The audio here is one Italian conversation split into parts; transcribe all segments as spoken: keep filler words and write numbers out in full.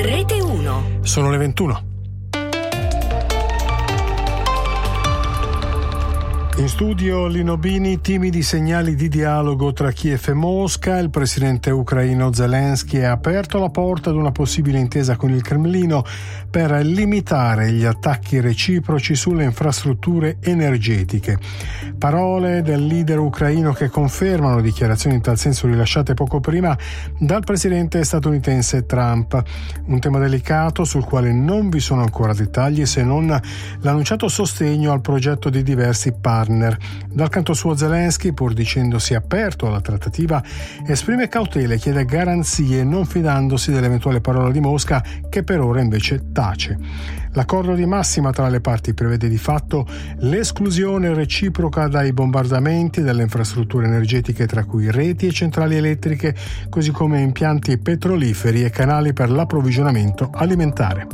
Rete uno. Sono le ventuno. In studio Lino Bini, timidi segnali di dialogo tra Kiev e Mosca. Il presidente ucraino Zelensky ha aperto la porta ad una possibile intesa con il Cremlino per limitare gli attacchi reciproci sulle infrastrutture energetiche. Parole del leader ucraino che confermano dichiarazioni in tal senso rilasciate poco prima dal presidente statunitense Trump. Un tema delicato sul quale non vi sono ancora dettagli se non l'annunciato sostegno al progetto di diversi partner. Dal canto suo Zelensky, pur dicendosi aperto alla trattativa, esprime cautele e chiede garanzie, non fidandosi dell'eventuale parola di Mosca, che per ora invece tace. L'accordo di massima tra le parti prevede di fatto l'esclusione reciproca dai bombardamenti delle infrastrutture energetiche, tra cui reti e centrali elettriche, così come impianti petroliferi e canali per l'approvvigionamento alimentare.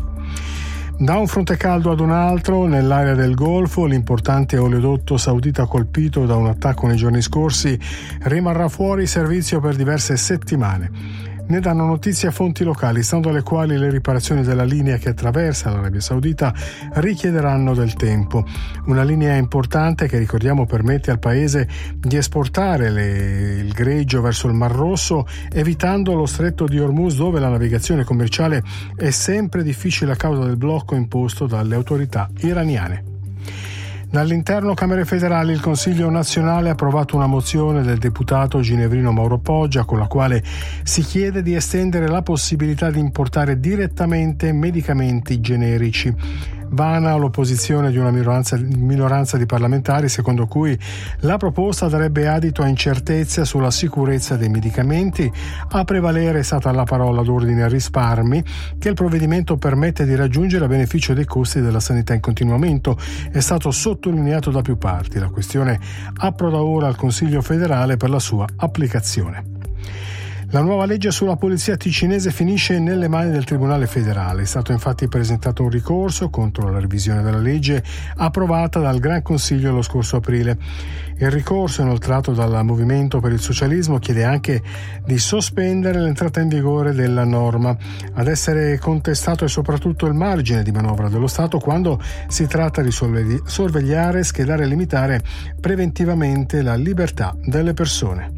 Da un fronte caldo ad un altro, nell'area del Golfo, l'importante oleodotto saudita colpito da un attacco nei giorni scorsi rimarrà fuori servizio per diverse settimane. Ne danno notizia fonti locali, stando alle quali le riparazioni della linea che attraversa l'Arabia Saudita richiederanno del tempo. Una linea importante che, ricordiamo, permette al paese di esportare le, il greggio verso il Mar Rosso, evitando lo stretto di Hormuz, dove la navigazione commerciale è sempre difficile a causa del blocco imposto dalle autorità iraniane. Dall'interno Camere federali, il Consiglio nazionale ha approvato una mozione del deputato ginevrino Mauro Poggia con la quale si chiede di estendere la possibilità di importare direttamente medicamenti generici. Vana l'opposizione di una minoranza, minoranza di parlamentari, secondo cui la proposta darebbe adito a incertezze sulla sicurezza dei medicamenti. A prevalere è stata la parola d'ordine a risparmi, che il provvedimento permette di raggiungere a beneficio dei costi della sanità in continuo aumento. È stato sottolineato da più parti. La questione approda ora al Consiglio federale per la sua applicazione. La nuova legge sulla polizia ticinese finisce nelle mani del Tribunale federale. È stato infatti presentato un ricorso contro la revisione della legge approvata dal Gran Consiglio lo scorso aprile. Il ricorso, inoltrato dal Movimento per il Socialismo, chiede anche di sospendere l'entrata in vigore della norma. Ad essere contestato è soprattutto il margine di manovra dello Stato quando si tratta di sorvegliare, schedare e limitare preventivamente la libertà delle persone.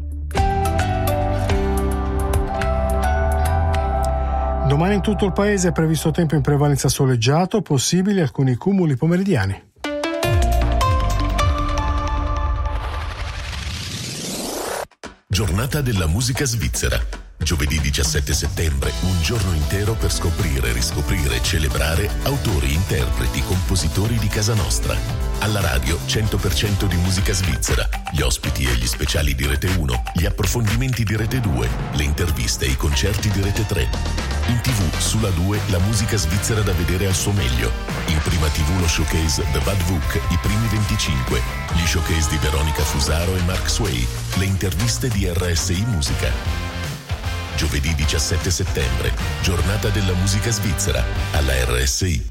Domani in tutto il paese è previsto tempo in prevalenza soleggiato, possibili alcuni cumuli pomeridiani. Giornata della musica svizzera. Giovedì diciassette settembre, un giorno intero per scoprire, riscoprire e celebrare autori, interpreti, compositori di casa nostra. Alla radio cento per cento di musica svizzera, gli ospiti e gli speciali di Rete uno, gli approfondimenti di Rete due, le interviste e i concerti di Rete tre. In tv sulla due la musica svizzera da vedere al suo meglio. In prima tv lo showcase The Bad Book, i primi venticinque, gli showcase di Veronica Fusaro e Mark Sway, le interviste di R S I Musica. Giovedì diciassette settembre, giornata della musica svizzera, alla R S I.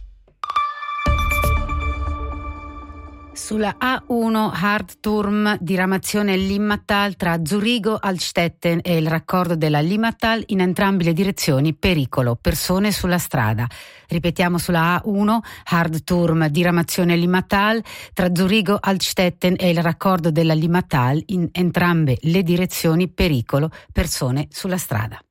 Sulla A uno Hardturm, diramazione Limmattal tra Zurigo, Altstetten e il raccordo della Limmattal, in entrambe le direzioni pericolo, persone sulla strada. Ripetiamo, sulla A uno Hardturm, diramazione Limmattal tra Zurigo, Altstetten e il raccordo della Limmattal, in entrambe le direzioni pericolo, persone sulla strada.